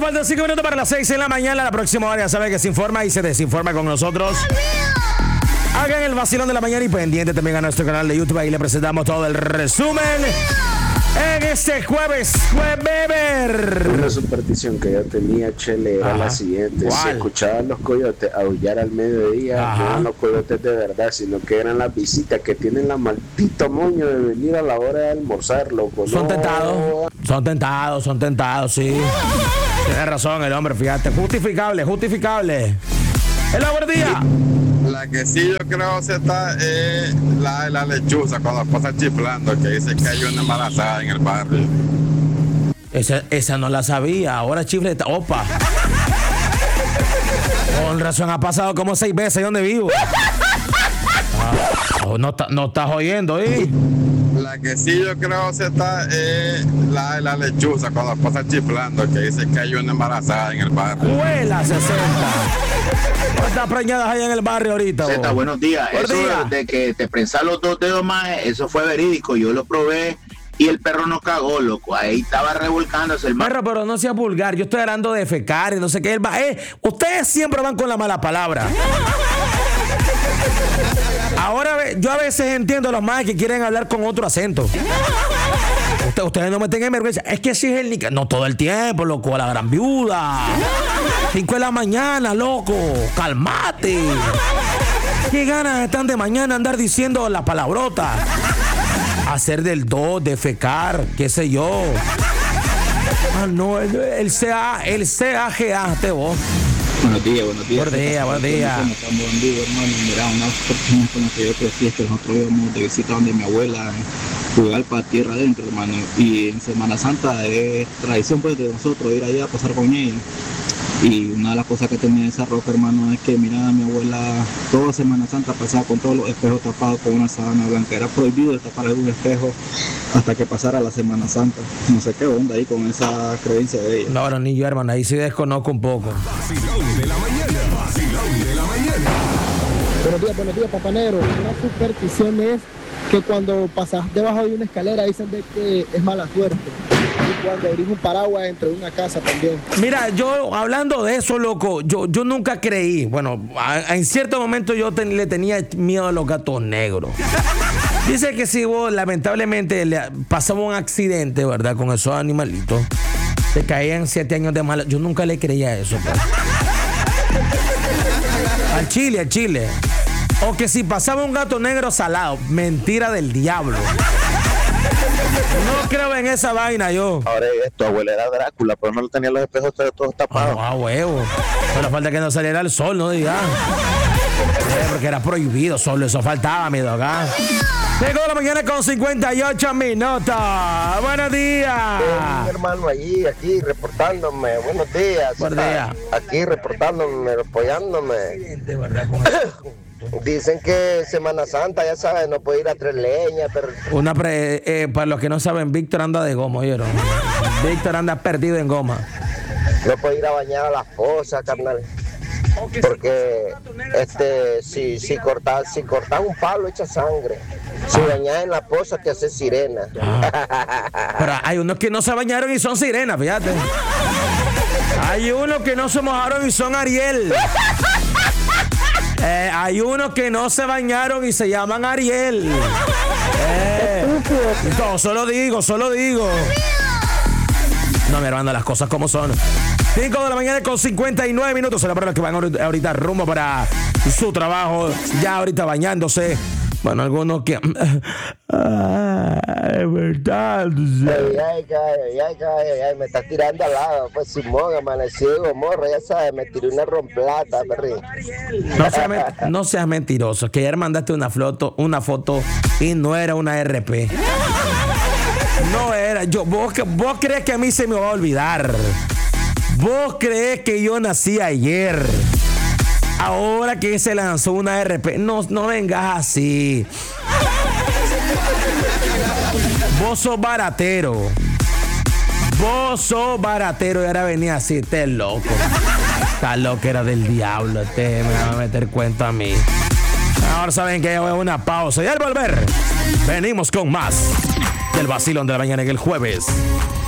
faltan 5 minutos para las 6 de la mañana. La próxima hora ya sabe que se informa y se desinforma con nosotros. Hagan el vacilón de la mañana y pendiente también a nuestro canal de YouTube. Ahí le presentamos todo el resumen en este jueves. Una superstición que yo tenía, Chele, era la siguiente. ¿Cuál? Si escuchaban los coyotes aullar al mediodía, no eran los coyotes de verdad, sino que eran las visitas que tienen la maldita moño de venir a la hora de almorzar, loco. Son tentados, sí. Tiene razón el hombre, fíjate. Justificable. El buen día. La que sí yo creo que está es la de la lechuza cuando pasa chiflando, que dice que hay una embarazada en el barrio. Esa no la sabía. Ahora chifleta. Opa. Con razón ha pasado como 6 veces donde vivo. No estás oyendo, ¿eh? La que sí yo creo que está es la de la lechuza cuando pasa chiflando, que dice que hay una embarazada en el barrio. Huela 60. ¿Cuántas preñadas hay en el barrio ahorita? Zeta, buenos días. Buenos Eso días. de que te prensa los 2 dedos más, eso fue verídico. Yo lo probé y el perro no cagó, loco. Ahí estaba revolcándose el Perro, pero no sea vulgar. Yo estoy hablando de fecar y no sé qué. Ustedes siempre van con la mala palabra. Ahora, yo a veces entiendo a los más que quieren hablar con otro acento. Ustedes no meten en vergüenza. Es que si es el Nica. No todo el tiempo, loco. La gran viuda. 5 de la mañana, loco. Calmate. Qué ganas están de mañana andar diciendo la palabrota. Hacer del 2, de fecar, qué sé yo. No, el CAGA, te vos. Buenos días. Buenos días. Buen día, hermano. Mira, una oportunidad con la que yo crecí es que nosotros íbamos de visita donde mi abuela en Jugalpa, tierra adentro, hermano. Y en Semana Santa es tradición pues de nosotros ir allá a pasar con ella. Y una de las cosas que tenía esa roca, hermano, es que mira, mi abuela toda Semana Santa pasaba con todos los espejos tapados con una sábana blanca. Era prohibido tapar algún espejo hasta que pasara la Semana Santa. No sé qué onda ahí con esa creencia de ella. No, ni yo, hermano, ahí sí desconozco un poco. Vacilón de la mañana. Buenos días, Papá Negro. Una superstición es que cuando pasas debajo de una escalera dicen de que es mala suerte. Y cuando abrís un paraguas entre una casa también. Mira, yo hablando de eso, loco, yo nunca creí. Bueno, en cierto momento yo le tenía miedo a los gatos negros. Dice que si vos lamentablemente le pasaba un accidente, ¿verdad? Con esos animalitos, te caían 7 años de mala. Yo nunca le creía eso, pues. Al chile. O que si pasaba un gato negro salado, mentira del diablo. No creo en esa vaina yo. Ahora tu abuela era Drácula, pero no tenía los espejos todos tapados. Huevo. Pero falta que no saliera el sol, no digas. Porque era prohibido solo, eso faltaba, mi acá. 5 de la mañana con 58 minutos. Buenos días. Mi hermano allí, aquí reportándome. Buenos días. Buenos días. Aquí reportándome, apoyándome. De verdad, Dicen que Semana Santa, ya sabes, no puede ir a Tres Leñas, pero... para los que no saben, Víctor anda de goma, ¿oyeron? Víctor anda perdido en goma. No puede ir a bañar a la fosa, carnal. Porque si cortas un palo echa sangre. Si bañas en la poza te hace sirena. Pero hay unos que no se bañaron y son sirenas, fíjate. Hay unos que no se mojaron y son Ariel. Hay unos que no se bañaron y se llaman Ariel. No, solo digo. No, mi hermano, las cosas como son. 5 de la mañana con 59 minutos. Será para los que van ahorita rumbo para su trabajo. Ya ahorita bañándose. Bueno, algunos que... Ay, verdad. Ay, me estás tirando al lado. Pues Simón, amanecido, morro, ya sabes, me tiré una romplata, perrín. No seas mentiroso, que ayer mandaste una foto y no era una RP. No era. Vos crees que a mí se me va a olvidar. Vos crees que yo nací ayer. Ahora que se lanzó una RP, no vengas así. Vos sos baratero y ahora venía así, este loco. Está loco, era del diablo, me va a meter cuento a mí. Ahora saben que voy a una pausa y al volver venimos con más del vacilón de la mañana en el jueves.